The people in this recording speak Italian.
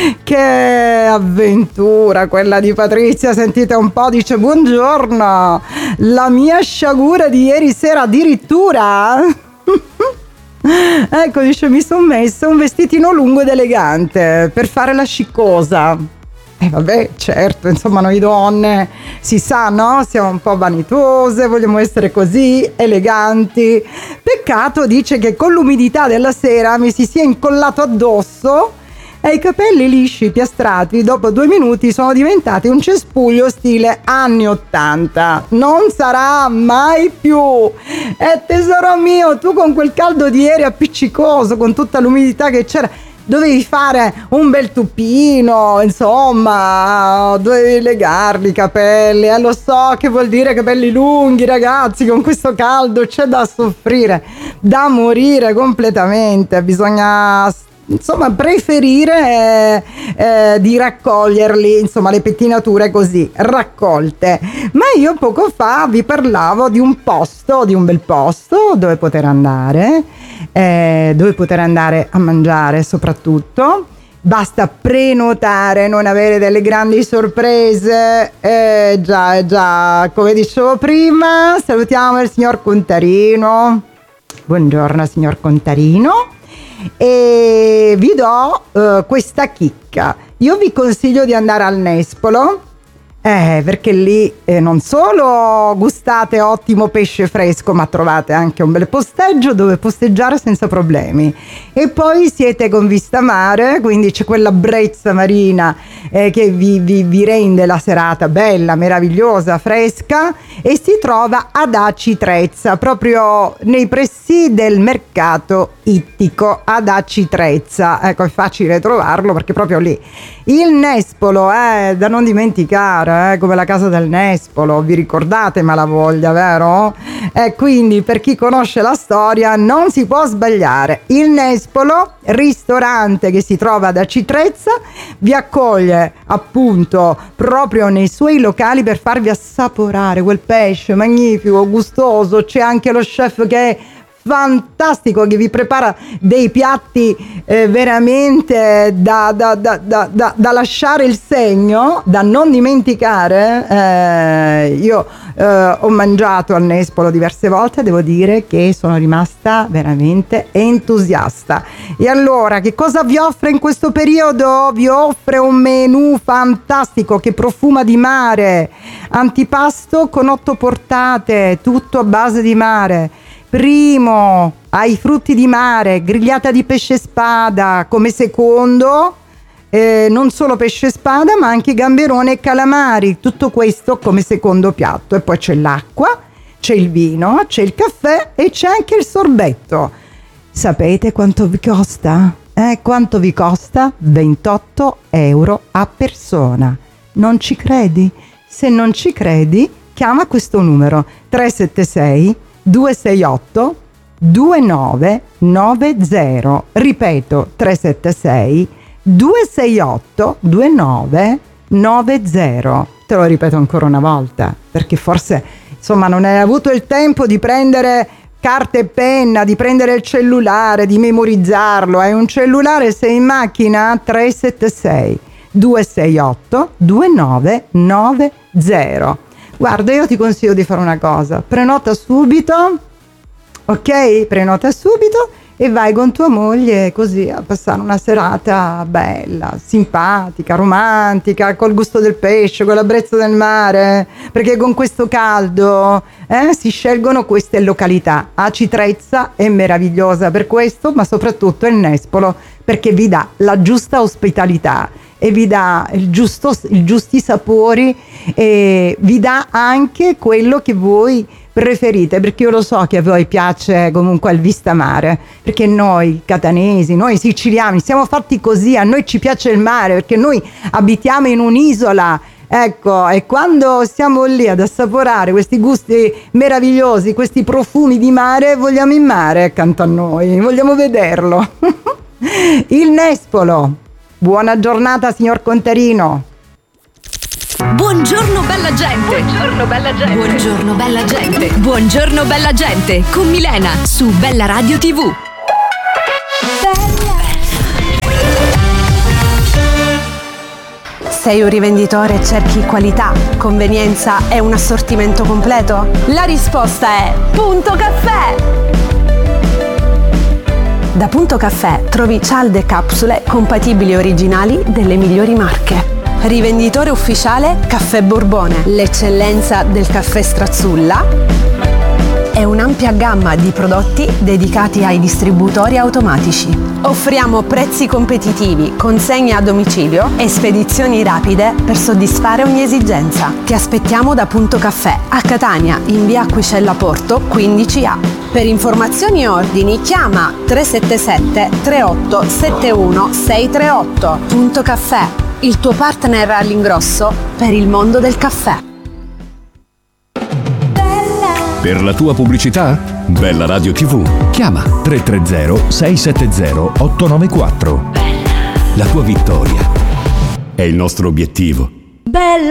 Che avventura quella di Patrizia, sentite un po', dice: buongiorno, la mia sciagura di ieri sera addirittura. Ecco, dice, mi sono messa un vestitino lungo ed elegante per fare la sciccosa. Vabbè, certo, insomma, noi donne si sa, no? Siamo un po' vanitose, vogliamo essere così eleganti. Peccato, dice, che con l'umidità della sera mi si sia incollato addosso e i capelli lisci, piastrati, dopo 2 minuti sono diventati un cespuglio stile anni 80. Non sarà mai più. Tesoro mio, tu con quel caldo di ieri appiccicoso, con tutta l'umidità che c'era, dovevi fare un bel tupino, insomma, dovevi legarli i capelli. Lo so che vuol dire capelli lunghi, ragazzi, con questo caldo c'è da soffrire, da morire completamente. Bisogna, insomma, preferire di raccoglierli, insomma, le pettinature così raccolte. Ma io poco fa vi parlavo di un bel posto dove poter andare a mangiare. Soprattutto basta prenotare, non avere delle grandi sorprese. Già, come dicevo prima, salutiamo il signor Contarino. Buongiorno signor Contarino. E vi do questa chicca. Io vi consiglio di andare al Nespolo, perché lì non solo gustate ottimo pesce fresco, ma trovate anche un bel posteggio dove posteggiare senza problemi. E poi siete con vista mare, quindi c'è quella brezza marina che vi rende la serata bella, meravigliosa, fresca, e si trova ad Aci Trezza, proprio nei pressi del mercato ittico ad Aci Trezza. Ecco, è facile trovarlo perché proprio lì. Il Nespolo è da non dimenticare, come la casa del Nespolo, vi ricordate Malavoglia, vero? Quindi per chi conosce la storia non si può sbagliare. Il Nespolo, ristorante che si trova ad Aci Trezza, vi accoglie appunto proprio nei suoi locali per farvi assaporare quel pesce magnifico, gustoso. C'è anche lo chef che è fantastico, che vi prepara dei piatti veramente da lasciare il segno, da non dimenticare. Io ho mangiato al Nespolo diverse volte, devo dire che sono rimasta veramente entusiasta. E allora, che cosa vi offre in questo periodo? Vi offre un menù fantastico che profuma di mare, antipasto con 8 portate, tutto a base di mare. Primo, ai frutti di mare, grigliata di pesce spada. Come secondo, non solo pesce spada, ma anche gamberone e calamari. Tutto questo come secondo piatto. E poi c'è l'acqua, c'è il vino, c'è il caffè e c'è anche il sorbetto. Sapete quanto vi costa? Quanto vi costa? 28 euro a persona. Non ci credi? Se non ci credi, chiama questo numero 376 268 2990. Ripeto, 376 268 2990. Te lo ripeto ancora una volta, perché forse, insomma, non hai avuto il tempo di prendere carta e penna, di prendere il cellulare, di memorizzarlo. Hai un cellulare, sei in macchina? 376 268 2990. Guarda, io ti consiglio di fare una cosa: prenota subito, ok? Prenota subito e vai con tua moglie così a passare una serata bella, simpatica, romantica, col gusto del pesce, con la brezza del mare, perché con questo caldo si scelgono queste località. Aci Trezza è meravigliosa per questo, ma soprattutto il Nespolo perché vi dà la giusta ospitalità e vi dà i giusti sapori, e vi dà anche quello che voi preferite, perché io lo so che a voi piace comunque il vista mare, perché noi catanesi, noi siciliani siamo fatti così, a noi ci piace il mare perché noi abitiamo in un'isola. Ecco, e quando siamo lì ad assaporare questi gusti meravigliosi, questi profumi di mare, vogliamo il mare accanto a noi, vogliamo vederlo. Il Nespolo. Buona giornata signor Contarino. Buongiorno bella gente. Buongiorno bella gente. Buongiorno bella gente. Buongiorno bella gente con Milena su Bella Radio TV. Sei un rivenditore e cerchi qualità, convenienza e un assortimento completo? La risposta è Punto Caffè! Da Punto Caffè trovi cialde e capsule compatibili e originali delle migliori marche. Rivenditore ufficiale Caffè Borbone, l'eccellenza del caffè Strazzulla e un'ampia gamma di prodotti dedicati ai distributori automatici. Offriamo prezzi competitivi, consegne a domicilio e spedizioni rapide per soddisfare ogni esigenza. Ti aspettiamo da Punto Caffè a Catania, in via Acquicella Porto 15A. Per informazioni e ordini chiama 377 38 71 638. Punto Caffè, il tuo partner all'ingrosso per il mondo del caffè. Per la tua pubblicità? Bella Radio TV. Chiama 330 670 894. La tua vittoria è il nostro obiettivo. Bella